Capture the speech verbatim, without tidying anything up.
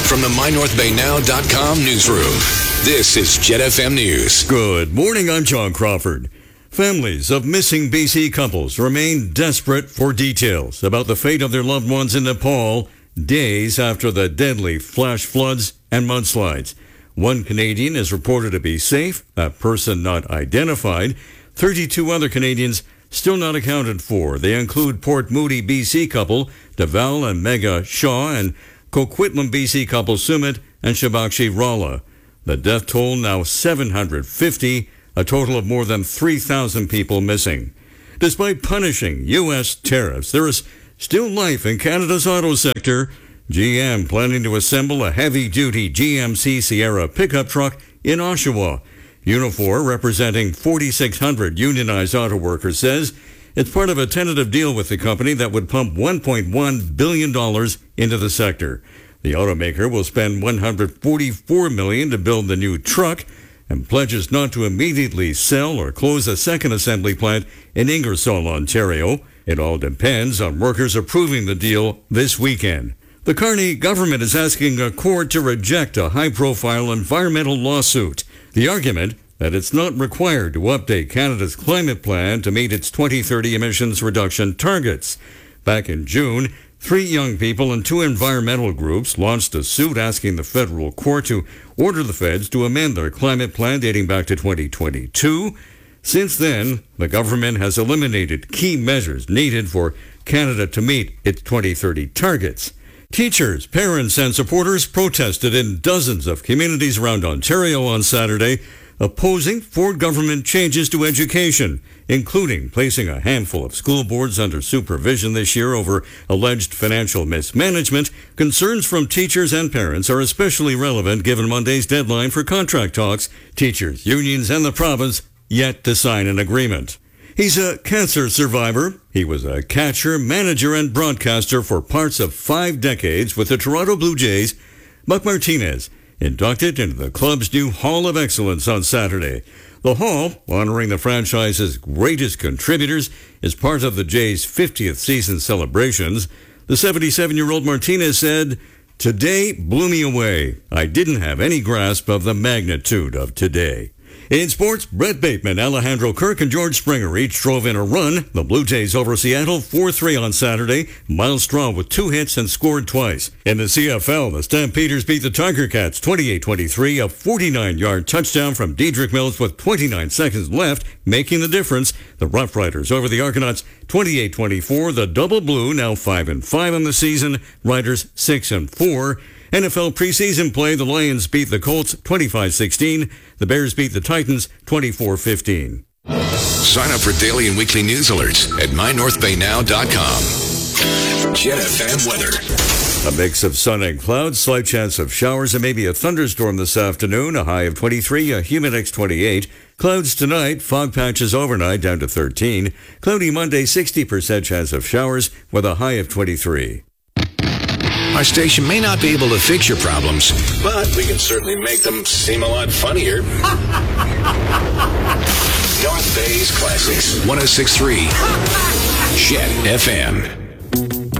From the my north bay now dot com newsroom, this is Jet F M News. Good morning, I'm John Crawford. Families of missing B C couples remain desperate for details about the fate of their loved ones in Nepal days after the deadly flash floods and mudslides. One Canadian is reported to be safe, that person not identified. thirty-two other Canadians still not accounted for. They include Port Moody B C couple Deval and Mega Shaw and Coquitlam B C couple Sumit and Shabakshi Rala. The death toll now seven hundred fifty, a total of more than three thousand people missing. Despite punishing U S tariffs, there is still life in Canada's auto sector. G M planning to assemble a heavy-duty G M C Sierra pickup truck in Oshawa. Unifor, representing forty-six hundred unionized auto workers, says it's part of a tentative deal with the company that would pump one point one billion dollars into the sector. The automaker will spend one hundred forty-four million dollars to build the new truck and pledges not to immediately sell or close a second assembly plant in Ingersoll, Ontario. It all depends on workers approving the deal this weekend. The Carney government is asking a court to reject a high-profile environmental lawsuit. The argument that it's not required to update Canada's climate plan to meet its twenty thirty emissions reduction targets. Back in June, three young people and two environmental groups launched a suit asking the federal court to order the feds to amend their climate plan dating back to twenty twenty-two. Since then, the government has eliminated key measures needed for Canada to meet its twenty thirty targets. Teachers, parents, and supporters protested in dozens of communities around Ontario on Saturday, opposing Ford government changes to education, including placing a handful of school boards under supervision this year over alleged financial mismanagement. Concerns from teachers and parents are especially relevant given Monday's deadline for contract talks. Teachers, unions, and the province yet to sign an agreement. He's a cancer survivor. He was a catcher, manager, and broadcaster for parts of five decades with the Toronto Blue Jays. Buck Martinez inducted into the club's new Hall of Excellence on Saturday. The hall, honoring the franchise's greatest contributors, is part of the Jays' fiftieth season celebrations. The seventy-seven-year-old Martinez said, "Today blew me away. I didn't have any grasp of the magnitude of today." In sports, Brett Bateman, Alejandro Kirk, and George Springer each drove in a run. The Blue Jays over Seattle four three on Saturday. Miles Straw with two hits and scored twice. In the C F L, the Stampeders beat the Tiger Cats twenty-eight twenty-three, a forty-nine-yard touchdown from Dedrick Mills with twenty-nine seconds left, making the difference. The Rough Riders over the Argonauts twenty-eight twenty-four. The Double Blue now five and five on the season. Riders six and four. N F L preseason play, the Lions beat the Colts twenty-five sixteen. The Bears beat the Titans twenty-four fifteen. Sign up for daily and weekly news alerts at my north bay now dot com. Jet F M weather. A mix of sun and clouds, slight chance of showers and maybe a thunderstorm this afternoon. A high of twenty-three, a humid X twenty-eight. Clouds tonight, fog patches overnight down to thirteen. Cloudy Monday, sixty percent chance of showers with a high of twenty-three. Our station may not be able to fix your problems, but we can certainly make them seem a lot funnier. North Bay's Classics, one oh six point three Jet F M.